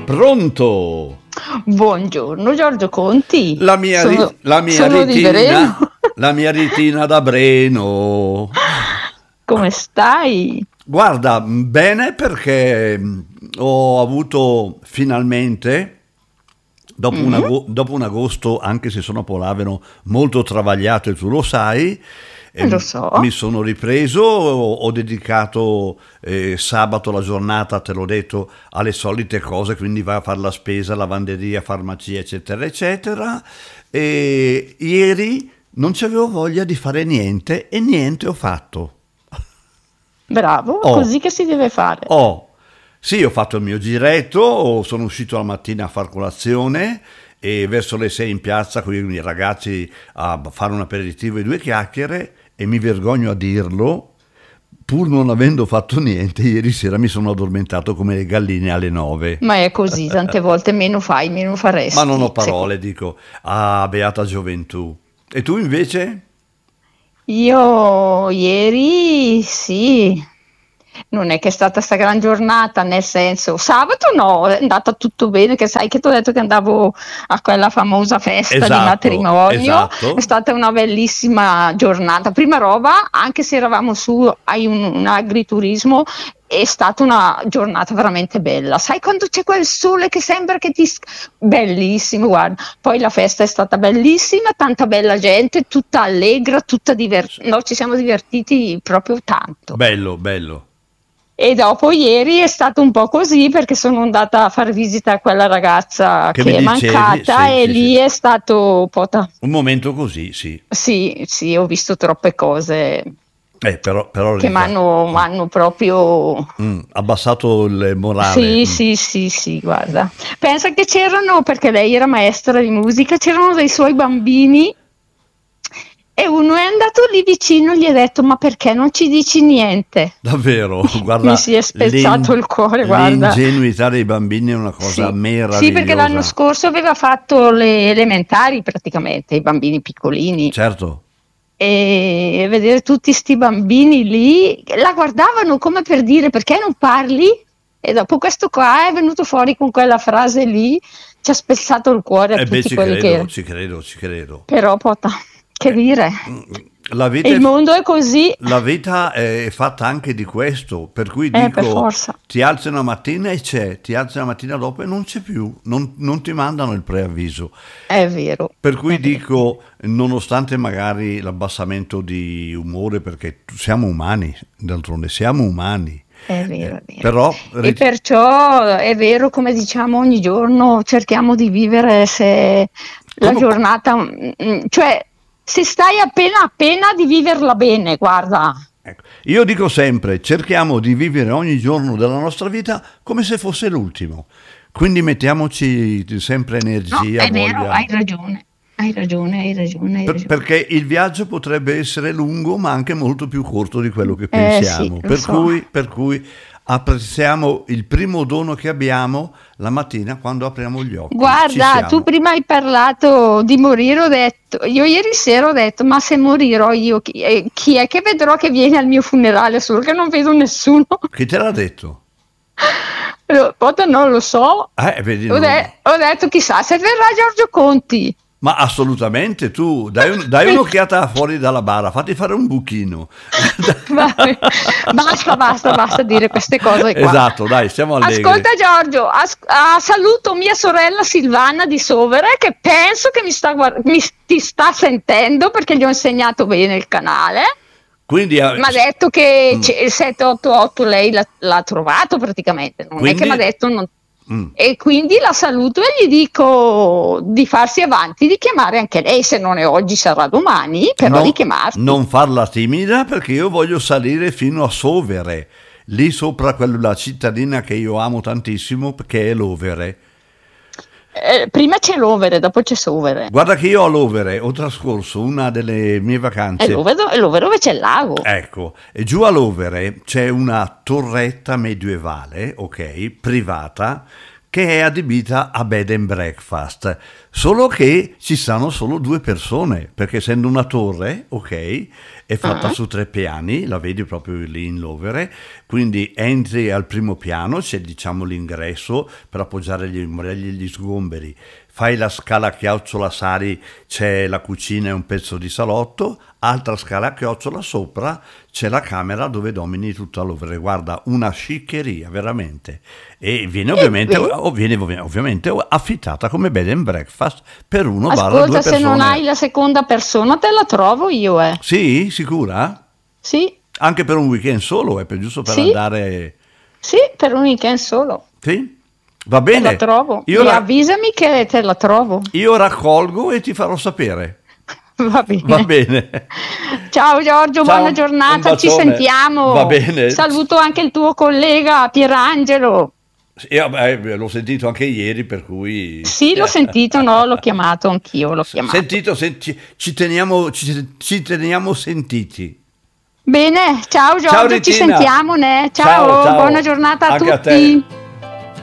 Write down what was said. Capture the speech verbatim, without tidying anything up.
Pronto? Buongiorno Giorgio Conti. La mia, sono, ri- la mia sono di ritina, Breno. la mia ritina da Breno. Come stai? Guarda, bene perché mh, ho avuto finalmente, dopo un, Mm, ago- dopo un agosto, anche se sono polaveno, molto travagliato e tu lo sai, e lo m- so. mi sono ripreso, ho, ho dedicato eh, sabato la giornata, te l'ho detto, alle solite cose, quindi vai a fare la spesa, lavanderia, farmacia, eccetera, eccetera. E ieri non c'avevo voglia di fare niente e niente ho fatto. Bravo, è Ho così che si deve fare. Oh, sì, ho fatto il mio giretto, sono uscito la mattina a far colazione e verso le sei in piazza con i ragazzi a fare un aperitivo e due chiacchiere e mi vergogno a dirlo, pur non avendo fatto niente, ieri sera mi sono addormentato come le galline alle nove. Ma è così, tante volte meno fai, meno Ma non ho faresti. Secondo- parole, dico, ah, beata gioventù. E tu invece? Io ieri sì, non è che è stata sta gran giornata, nel senso, sabato no, è andata tutto bene, che sai che ti ho detto che andavo a quella famosa festa di Esatto, matrimonio, è esatto. stata una bellissima giornata. Prima roba, anche se eravamo su a un, un agriturismo, è stata una giornata veramente bella. Sai quando c'è quel sole che sembra che ti... sc- Bellissimo, guarda. Poi la festa è stata bellissima, tanta bella gente, tutta allegra, tutta divertita. No, ci siamo divertiti proprio tanto. Bello, bello. E dopo ieri è stato un po' così perché sono andata a far visita a quella ragazza Che mi che è dicevi? mancata Sì, e sì, sì. lì è stato un po' ta- Un momento così, sì. sì, sì, ho visto troppe cose Eh, però, però che mi Rita, mm, hanno proprio... mm, abbassato il morale. Sì, mm. sì, sì, sì, guarda. Pensa che c'erano, perché lei era maestra di musica, c'erano dei suoi bambini e uno è andato lì vicino e gli ha detto: Ma perché non ci dici niente? Davvero, Mi guarda, si è spezzato l'in- il cuore, guarda. l'ingenuità dei bambini è una cosa Sì, sì, perché l'anno meravigliosa. scorso aveva fatto le elementari praticamente, i bambini piccolini. Certo, E vedere tutti sti bambini lì, la guardavano come per dire perché non parli? E dopo questo qua è venuto fuori con quella frase lì, ci ha spezzato il cuore a e beh, tutti ci quelli credo, che... ci credo, ci credo. Però pota, che Eh, dire, mm, La e vita il è, mondo è così, la vita è fatta anche di questo, per cui eh, per dico, forza, ti alzi una mattina e c'è, ti alzi la mattina dopo e non c'è più, non, non ti mandano il preavviso. è vero, Per è cui vero, dico, nonostante magari l'abbassamento di umore, perché siamo umani, d'altronde siamo umani, è eh, vero, è vero. però E ri- perciò è vero, come diciamo ogni giorno, cerchiamo di vivere se la come, giornata, mm, mm, cioè se stai appena appena di viverla bene, guarda. ecco, io dico sempre, cerchiamo di vivere ogni giorno della nostra vita come se fosse l'ultimo, quindi mettiamoci sempre No, energia, è vero, voglia, hai ragione, hai ragione, hai ragione, hai per- ragione. perché il viaggio potrebbe essere lungo ma anche molto più corto di quello che Eh sì, pensiamo, lo per so. cui, per cui apprezziamo il primo dono che abbiamo la mattina quando apriamo gli occhi, ci Guarda, tu siamo. prima hai parlato di morire, ho detto, io ieri sera ho detto, ma se morirò io, chi, eh, chi è che vedrò che viene al mio funerale? Solo che non vedo nessuno. Chi te l'ha detto? Lo- Poi non lo so. Eh, vedi, Ho, non- de- ho detto, chissà se verrà Giorgio Conti. Ma assolutamente tu, dai, un- dai un'occhiata fuori dalla bara, fatti fare un buchino. Vabbè, basta, basta, basta dire queste cose qua. Esatto, dai, siamo allegri. Ascolta Giorgio, as- ah, saluto mia sorella Silvana di Sovere che penso che mi sta, guard- mi ti sta sentendo perché gli ho insegnato bene il canale. Quindi, eh, Mi ha detto che mm, c'è il sette otto otto lei l'ha, l'ha trovato praticamente, non è che mi ha quindi, detto non- mm, e quindi la saluto e gli dico di farsi avanti, di chiamare anche lei, se non è oggi sarà domani, però di non, chiamarti. non farla timida perché io voglio salire fino a Sovere, lì sopra quella cittadina che io amo tantissimo, che è Lovere. Eh, prima c'è l'Overe, dopo c'è Sovere. Guarda che io a Lovere ho trascorso una delle mie E vacanze. l'Overe, e l'Overe dove c'è il lago. Ecco, e giù a Lovere c'è una torretta medievale, ok, privata, che è adibita a bed and breakfast, solo che ci stanno solo due persone, perché essendo una torre, ok, è fatta Ah, su tre piani, la vedi proprio lì in Lovere, quindi entri al primo piano, c'è diciamo l'ingresso per appoggiare gli ombrelli e gli sgomberi, fai la scala a chiocciola, sali, c'è la cucina e un pezzo di salotto, altra scala a chiocciola, sopra c'è la camera dove domini tutta l'overe, guarda, una sciccheria veramente, e viene ovviamente, o viene ovviamente affittata come bed and breakfast per uno barra due persone. Ascolta, se non hai la seconda persona te la trovo io, eh. Sì, sicura? Sì. Anche per un weekend solo, è per giusto per sì. andare... Sì, per un weekend solo. Sì? Va bene. Te la trovo. Io e la... avvisami che te la trovo. Io raccolgo e ti farò sapere. Va bene. Va bene. Ciao Giorgio, Ciao, buona giornata, ci sentiamo. Va bene. Saluto anche il tuo collega Pierangelo. Io, beh, l'ho sentito anche ieri, per cui... Sì, l'ho sentito, no, l'ho chiamato anch'io, l'ho chiamato. Sentito, senti, ci, teniamo, ci, ci teniamo sentiti. Bene, ciao Giorgio, ciao, ci sentiamo, né? Ciao, ciao, ciao. Buona giornata a anche tutti. A te.